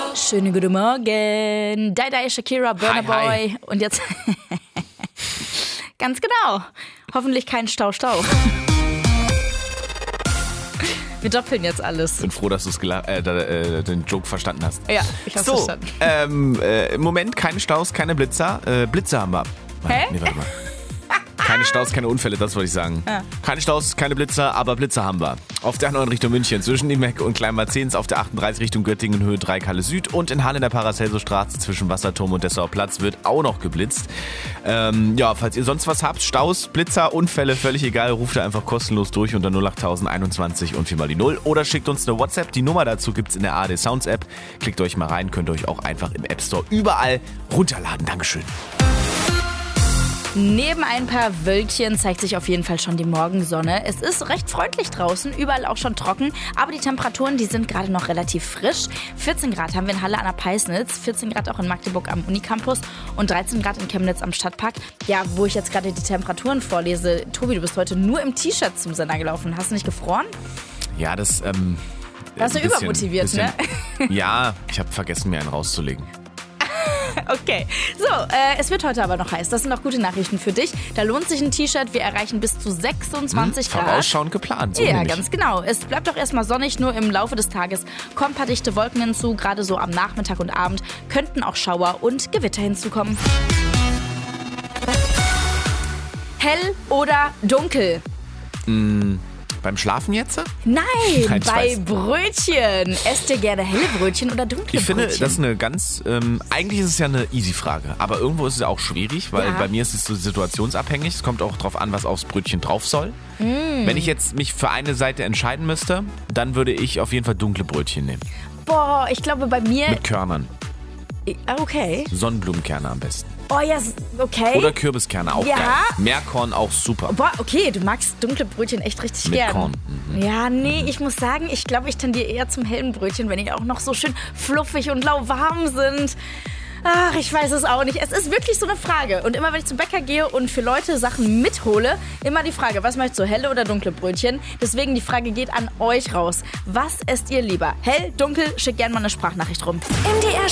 Schönen guten Morgen. Dai Shakira, Burna Boy. Und jetzt ganz genau. Hoffentlich kein Stau. Wir doppeln jetzt alles. Ich bin froh, dass du den Joke verstanden hast. Ja, ich hab's verstanden. Im Moment keine Staus, keine Blitzer. Blitzer haben wir. Hä? Nee, warte mal. Keine Staus, keine Unfälle, das wollte ich sagen. Ja. Keine Staus, keine Blitzer, aber Blitzer haben wir. Auf der 9 Richtung München zwischen Niemek und Kleinmarzens, auf der 38 Richtung Göttingen, Höhe 3 Kalle Süd und in Halle in der Paracelso-Straße zwischen Wasserturm und Dessauer Platz wird auch noch geblitzt. Falls ihr sonst was habt, Staus, Blitzer, Unfälle, völlig egal, ruft ihr einfach kostenlos durch unter 08021 und 4 mal die 0 oder schickt uns eine WhatsApp. Die Nummer dazu gibt's in der ARD Sounds App. Klickt euch mal rein, könnt ihr euch auch einfach im App Store überall runterladen. Dankeschön. Neben ein paar Wölkchen zeigt sich auf jeden Fall schon die Morgensonne. Es ist recht freundlich draußen, überall auch schon trocken, aber die Temperaturen, die sind gerade noch relativ frisch. 14 Grad haben wir in Halle an der Peisnitz, 14 Grad auch in Magdeburg am Unicampus und 13 Grad in Chemnitz am Stadtpark. Ja, wo ich jetzt gerade die Temperaturen vorlese. Tobi, du bist heute nur im T-Shirt zum Sender gelaufen. Hast du nicht gefroren? Ja, das Warst du übermotiviert, ne? Ja, ich habe vergessen, mir einen rauszulegen. Okay, so, es wird heute aber noch heiß. Das sind auch gute Nachrichten für dich. Da lohnt sich ein T-Shirt. Wir erreichen bis zu 26 Grad. Vorausschauend geplant. So ja, nämlich. ganz genau. Es bleibt auch erstmal sonnig, nur im Laufe des Tages kommen ein paar dichte Wolken hinzu. Gerade so am Nachmittag und Abend könnten auch Schauer und Gewitter hinzukommen. Hell oder dunkel? Beim Schlafen jetzt? Nein, Nein, bei weiß. Brötchen. Esst ihr gerne helle Brötchen oder dunkle Ich finde, Brötchen? das ist eine ganz, eigentlich ist es ja eine easy Frage, aber irgendwo ist es auch schwierig, weil bei mir ist es so situationsabhängig. Es kommt auch drauf an, was aufs Brötchen drauf soll. Wenn ich jetzt mich für eine Seite entscheiden müsste, dann würde ich auf jeden Fall dunkle Brötchen nehmen. Boah, ich glaube bei mir... Mit Körnern. Okay. Sonnenblumenkerne am besten. Oh ja, okay. Oder Kürbiskerne, auch Ja. geil. Meerkorn auch super. Boah, okay, du magst dunkle Brötchen echt richtig Mit gern. Korn. Ja, nee, ich muss sagen, ich glaube, ich tendiere eher zum hellen Brötchen, wenn die auch noch so schön fluffig und lauwarm sind. Ach, ich weiß es auch nicht. Es ist wirklich so eine Frage. Und immer, wenn ich zum Bäcker gehe und für Leute Sachen mithole, immer die Frage, was möchtest du, helle oder dunkle Brötchen? Deswegen die Frage geht an euch raus. Was esst ihr lieber? Hell, dunkel? Schickt gerne mal eine Sprachnachricht rum. MDR